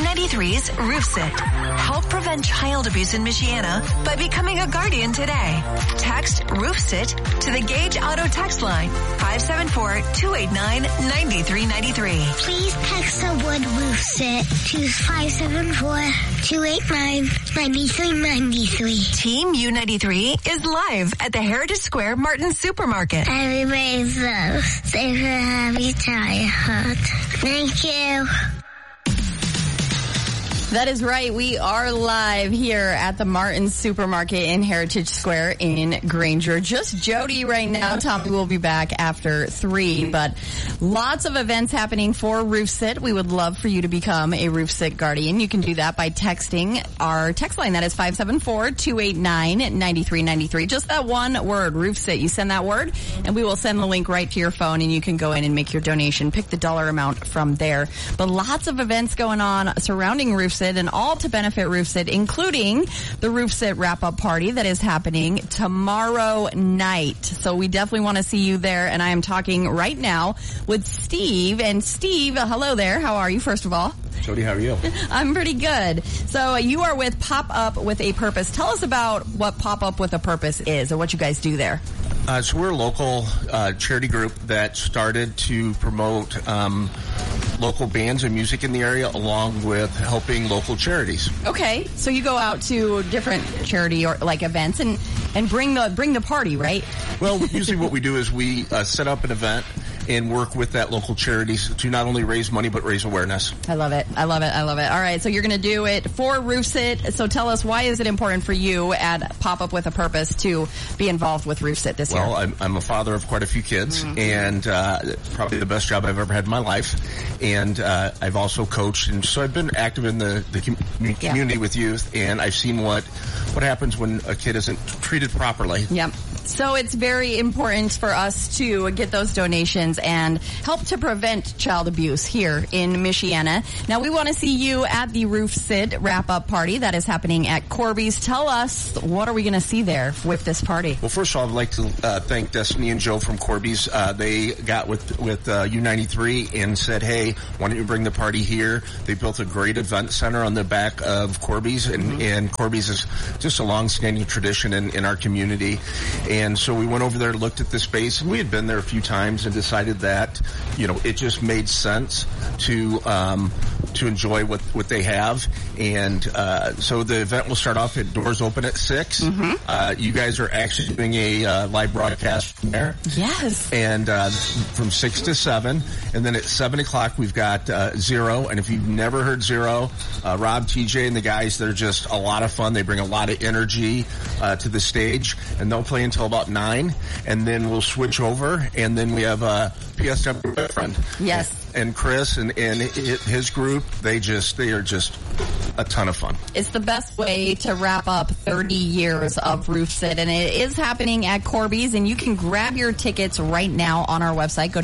U93's Roof Sit. Help prevent child abuse in Michiana by becoming a guardian today. Text Roof Sit to the Gage Auto text line 574-289-9393. Please text the word Roof Sit to 574-289-9393. Team U93 is live at the Heritage Square Martin Supermarket. Everybody's safe and happy childhood. Thank you. That is right. We are live here at the Martin Supermarket in Heritage Square in Granger. Just Jody right now. Tommy will be back after 3, but lots of events happening for Roof Sit. We would love for you to become a Roof Sit guardian. You can do that by texting our text line. That is 574-289-9393. Just that one word, Roof Sit. You send that word and we will send the link right to your phone and you can go in and make your donation. Pick the dollar amount from there. But lots of events going on surrounding Roof Sit and all to benefit Roof Sit, including the Roof Sit wrap-up party that is happening tomorrow night. So we definitely want to see you there, and I am talking right now with Steve. And Steve, hello there. How are you, first of all? Jody, how are you? I'm pretty good. So you are with Pop Up with a Purpose. Tell us about what Pop Up with a Purpose is and what you guys do there. So we're a local charity group that started to promote local bands and music in the area along with helping local charities. Okay, so you go out to different charity or like events and bring the party, right? Well, usually what we do is we set up an event and work with that local charities to not only raise money but raise awareness. I love it. I love it. I love it. All right, so you're going to do it for Roof Sit. So tell us, why is it important for you at Pop Up with a Purpose to be involved with Roof Sit this year? Well, I'm a father of quite a few kids, and probably the best job I've ever had in my life. And I've also coached, and so I've been active in the community with youth, and I've seen what happens when a kid isn't treated properly. Yep. So it's very important for us to get those donations and help to prevent child abuse here in Michiana. Now, we want to see you at the Roof Sit wrap-up party that is happening at Corby's. Tell us, what are we going to see there with this party? Well, first of all, I'd like to thank Destiny and Joe from Corby's. They got with U93 and said, hey, why don't you bring the party here? They built a great event center on the back of Corby's, and Corby's is just a long-standing tradition in our community. And so we went over there, looked at the space, and we had been there a few times and decided that, it just made sense to enjoy what they have. And so the event will start off at doors open at 6. You guys are actually doing a live broadcast from there. Yes. And from 6 to 7. And then at 7 o'clock, we've got Zero. And if you've never heard Zero, Rob, TJ, and the guys, they're just a lot of fun. They bring a lot of energy to the stage. And they'll play until about 9. And then we'll switch over. And then we have PSW Boyfriend. Yes. And Chris and his group, they are just a ton of fun. It's the best way to wrap up 30 years of Roof Sit, and it is happening at Corby's, and you can grab your tickets right now on our website. Go to